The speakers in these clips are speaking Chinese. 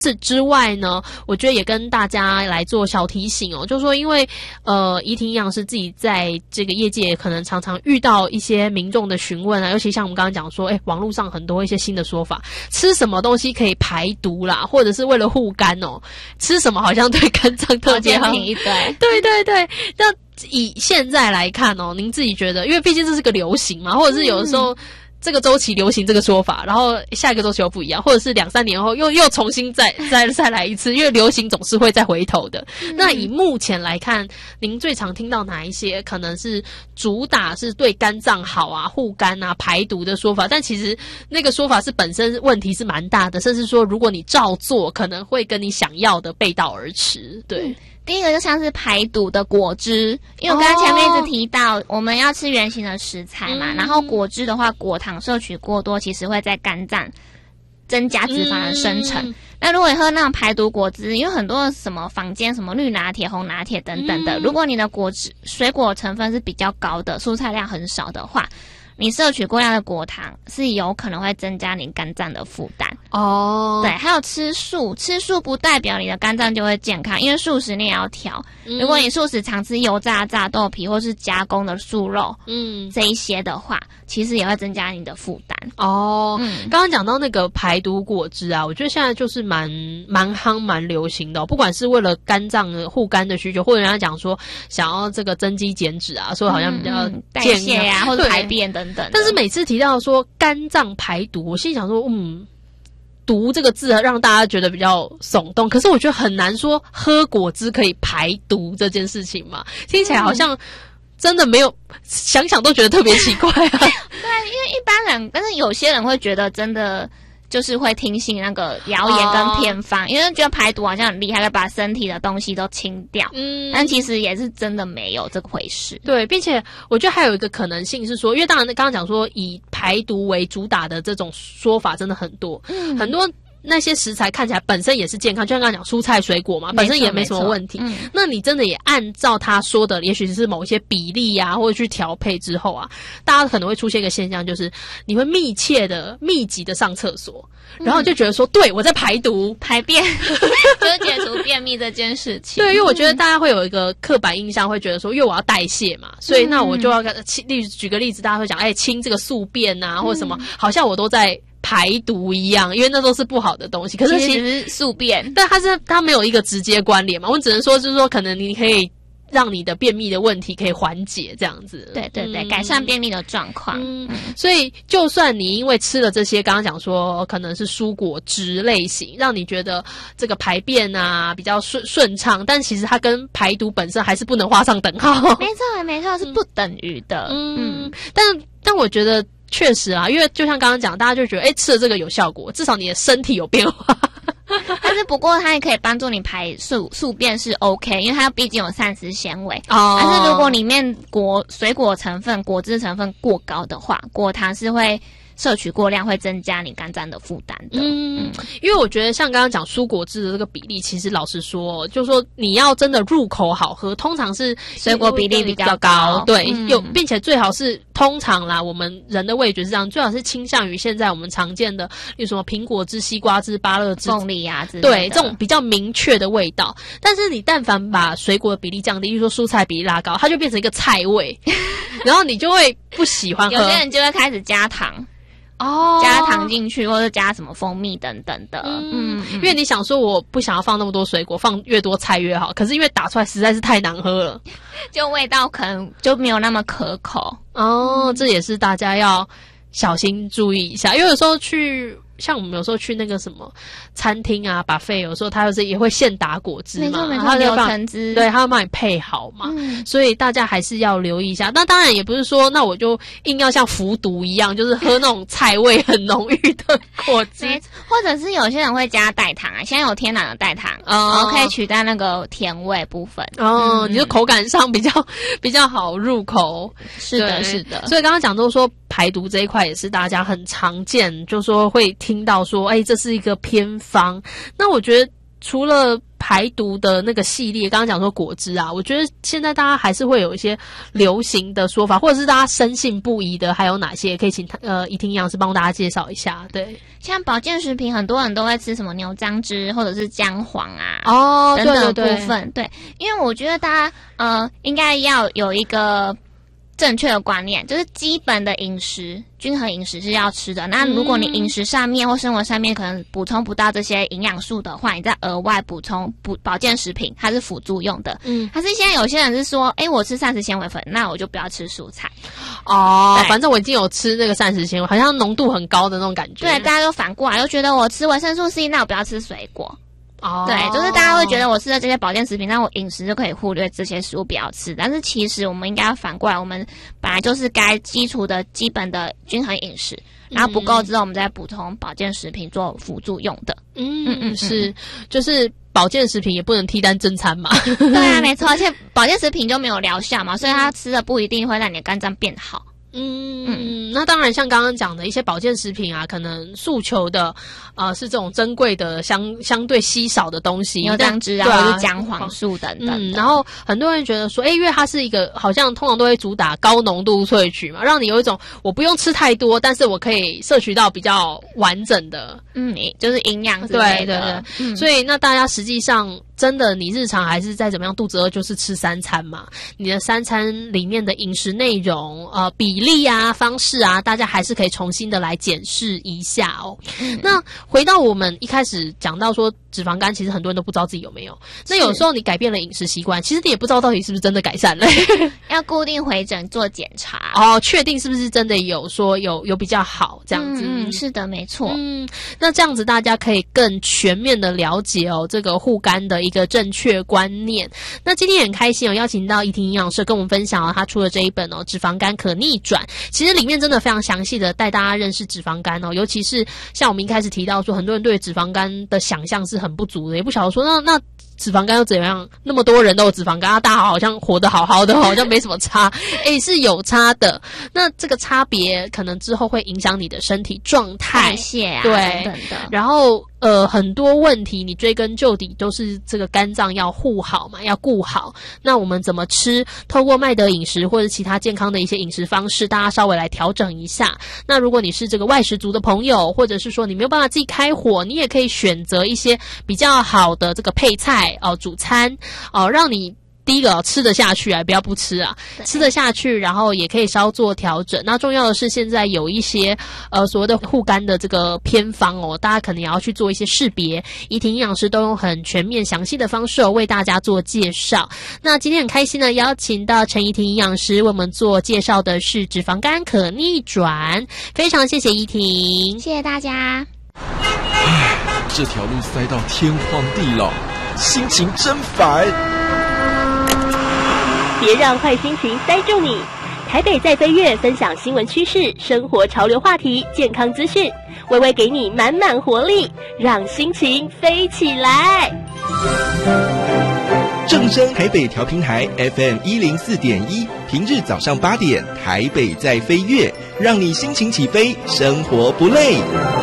此之外呢，我觉得也跟大家来做小提醒哦，就是说因为怡婷营养师自己在这个业界可能常常遇到一些民众的询问啊，尤其像我们刚刚讲说，网络上很多一些新的说法，吃什么东西可以排毒啦，或者是为了护肝哦，吃什么好像对肝脏特别好， 一堆， 对对对，那以现在来看哦，您自己觉得，因为毕竟这是个流行嘛，或者是有的时候。这个周期流行这个说法，然后下一个周期又不一样，或者是2-3年后又重新再来一次，因为流行总是会再回头的。那以目前来看，您最常听到哪一些可能是主打是对肝脏好啊、护肝啊、排毒的说法？但其实那个说法是本身问题是蛮大的，甚至说如果你照做，可能会跟你想要的背道而驰。对。 第一个就像是排毒的果汁，因为我刚刚前面一直提到，我们要吃原型的食材嘛，然后果汁的话，果糖摄取过多，其实会在肝脏增加脂肪的生成。那如果你喝那种排毒果汁，因为很多什么坊间什么绿拿铁、红拿铁等等的，如果你的果汁水果成分是比较高的，蔬菜量很少的话，你摄取过量的果糖是有可能会增加你肝脏的负担哦。对，还有吃素不代表你的肝脏就会健康，因为素食你也要调。如果你素食常吃油炸、炸豆皮或是加工的素肉，这一些的话，其实也会增加你的负担哦。刚刚讲到那个排毒果汁啊，我觉得现在就是蛮夯、蛮流行的哦，不管是为了肝脏的护肝的需求，或者人家讲说想要这个增肌减脂啊，所以好像比较代谢啊，或者排便等等。 但是每次提到说肝脏排毒，我心里想说，毒这个字让大家觉得比较耸动，可是我觉得很难说喝果汁可以排毒这件事情嘛，听起来好像真的没有，想想都觉得特别奇怪啊。对，因为一般人，但是有些人会觉得真的。就是会听信那个谣言跟偏方，因为觉得排毒好像很厉害，会把身体的东西都清掉。但其实也是真的没有这回事。对， 并且我觉得还有一个可能性是说，因为当然刚刚讲说以排毒为主打的这种说法真的很多，很多。那些食材看起来本身也是健康，就像刚刚讲蔬菜水果嘛，本身也没什么问题。那你真的也按照他说的，也许是某一些比例啊，或者去调配之后啊，大家可能会出现一个现象，就是你会密集的上厕所，然后就觉得说，对我在排毒、 排便，就解除便秘这件事情。 对，因为我觉得大家会有一个刻板印象，会觉得说，因为我要代谢嘛，所以那我就要举个例子，大家会讲，清这个宿便啊，或者什么，好像我都在。排毒一样，因为那都是不好的东西。可是其实是宿便， 但它没有一个直接关联嘛。我只能说，就是说，可能你可以让你的便秘的问题可以缓解，这样子。 对对对，改善便秘的状况。 所以，就算你因为吃了这些，刚刚讲说可能是蔬果汁类型，让你觉得这个排便啊比较顺畅，但其实它跟排毒本身还是不能画上等号。 没错，是不等于的。 但我觉得。确实啊，因为就像刚刚讲，大家就觉得吃了这个有效果，至少你的身体有变化。 但是不过它也可以帮助你排宿便是 OK， 因为它毕竟有膳食纤维。但是如果里面水果成分、果汁成分过高的话，果糖是会摄取过量，会增加你肝脏的负担的。 因为我觉得像刚刚讲蔬果汁的这个比例，其实老实说，就是说你要真的入口好喝，通常是水果比例比较高， 对，并且最好是通常啦，我们人的味觉是这样，最好是倾向于现在我们常见的，例如什么苹果汁、西瓜汁、芭乐汁、 凤梨啊之类的， 对，这种比较明确的味道。但是你但凡把水果的比例降低，例如说蔬菜比例拉高，它就变成一个菜味，然后你就会不喜欢喝。 有些人就会开始加糖。加糖进去，或者加什么蜂蜜等等的。 因为你想说我不想要放那么多水果，放越多菜越好，可是因为打出来实在是太难喝了， 就味道可能就没有那么可口。 这也是大家要小心注意一下，因为有时候像我们有时候去那个什么餐厅啊，buffet有时候他也会现打果汁嘛， 没错，柳橙汁， 对，他会帮你配好嘛，所以大家还是要留意一下。那当然也不是说，那我就硬要像服毒一样，就是喝那种菜味很浓郁的果汁， 或者是有些人会加代糖啊，现在有天然的代糖，可以取代那个甜味部分。 你就口感上比较好入口。 是的，是的。 所以刚刚讲说排毒这一块也是大家很常见，就说会听到说，这是一个偏方。那我觉得除了排毒的那个系列，刚刚讲说果汁啊，我觉得现在大家还是会有一些流行的说法，或者是大家深信不疑的，还有哪些可以请怡婷营养师帮大家介绍一下？对， 像保健食品，很多人都会吃什么牛樟汁或者是姜黄啊，等等的部分。对，因为我觉得大家应该要有一个正确的观念，就是基本的饮食，均衡饮食是要吃的。那如果你饮食上面或生活上面可能补充不到这些营养素的话，你再额外补充保健食品，它是辅助用的。还是现在有些人是说，我吃膳食纤维粉，那我就不要吃蔬菜。 反正我已经有吃那个膳食纤维，好像浓度很高的那种感觉。 对，大家都反过来又觉得我吃维生素 C， 那我不要吃水果。对，就是大家会觉得我吃的这些保健食品，那我饮食就可以忽略这些食物不要吃。但是其实我们应该要反过来，我们本来就是该基础的基本的均衡饮食，然后不够之后我们再补充保健食品做辅助用的。 是，就是保健食品也不能替代正餐嘛。 对啊，没错，而且保健食品就没有疗效嘛，所以它吃的不一定会让你的肝脏变好。 那当然，像刚刚讲的一些保健食品啊，可能诉求的是这种珍贵的相对稀少的东西， 牛樟汁啊，或者是姜黄素等等。 然后很多人觉得说，因为它是一个好像通常都会主打高浓度萃取嘛，让你有一种我不用吃太多，但是我可以摄取到比较完整的， 就是营养之类的。 对，所以那大家实际上真的，你日常还是再怎么样肚子饿，就是吃3餐嘛。你的3餐里面的饮食内容、比例啊、方式啊，大家还是可以重新的来检视一下哦。那回到我们一开始讲到说，脂肪肝其实很多人都不知道自己有没有。那有时候你改变了饮食习惯，其实你也不知道到底是不是真的改善了。 要固定回诊做检查确定是不是真的有说有比较好这样子。 是的，没错。 那这样子大家可以更全面的了解这个护肝的一个正确观念。那今天也很开心邀请到怡婷营养师跟我们分享他出了这一本脂肪肝可逆转。其实里面真的非常详细的带大家认识脂肪肝尤其是像我们一开始提到说，很多人对脂肪肝的想象是很不足的，也不晓得说那脂肪肝又怎样？那么多人都有脂肪肝大家好像活得好好的，好像没什么差。是有差的。那这个差别可能之后会影响你的身体状态、 代谢啊， 对等等的。 然后很多问题你追根究底都是这个肝脏要护好嘛，要顾好。那我们怎么吃？透过麦德饮食或者其他健康的一些饮食方式，大家稍微来调整一下。那如果你是这个外食族的朋友，或者是说你没有办法自己开火，你也可以选择一些比较好的这个配菜主餐让你第一个吃得下去不要不吃吃得下去，然后也可以稍做调整。那重要的是现在有一些所谓的护肝的这个偏方大家可能也要去做一些识别。怡婷营养师都用很全面详细的方式为大家做介绍。那今天很开心呢，邀请到陈怡婷营养师为我们做介绍的是脂肪肝可逆转。非常谢谢怡婷， 谢谢大家。 这条路塞到天荒地老，心情真烦。 别让坏心情塞住你。台北在飞跃分享新闻趋势、生活潮流话题、健康资讯，微微给你满满活力，让心情飞起来。 正声台北调频台 FM104.1，平日早上8点，台北在飞跃，让你心情起飞，生活不累。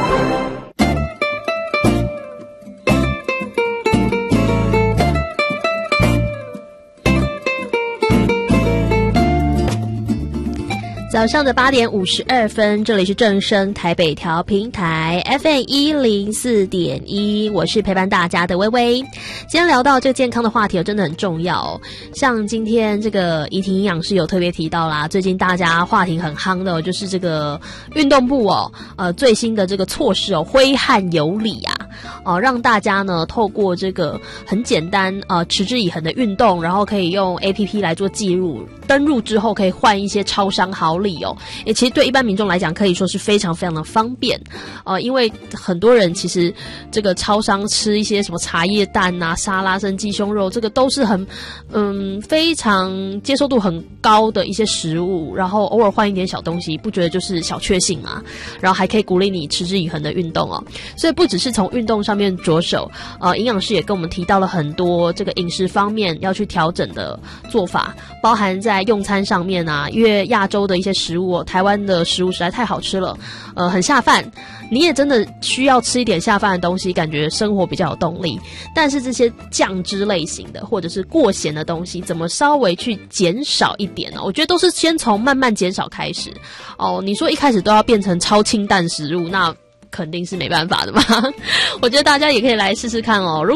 早上的8点52分，这里是正声台北调频台 FM104.1， 我是陪伴大家的微微。今天聊到这个健康的话题真的很重要像今天这个怡婷营养师有特别提到啦，最近大家话题很夯的就是这个运动部最新的这个措施挥汗有理让大家呢透过这个很简单持之以恒的运动，然后可以用 APP 来做记录，登入之后可以换一些超商好礼其实对一般民众来讲可以说是非常非常的方便因为很多人其实这个超商吃一些什么茶叶蛋沙拉生鸡胸肉，这个都是很非常接受度很高的一些食物，然后偶尔换一点小东西，不觉得就是小确幸嘛？然后还可以鼓励你持之以恒的运动所以不只是从运动上面着手营养师也跟我们提到了很多这个饮食方面要去调整的做法，包含在用餐上面因为亚洲的一些食物台湾的食物实在太好吃了，很下饭。你也真的需要吃一点下饭的东西，感觉生活比较有动力。但是这些酱汁类型的或者是过咸的东西，怎么稍微去减少一点呢？我觉得都是先从慢慢减少开始。你说一开始都要变成超清淡食物，那肯定是没办法的嘛。我觉得大家也可以来试试看哦。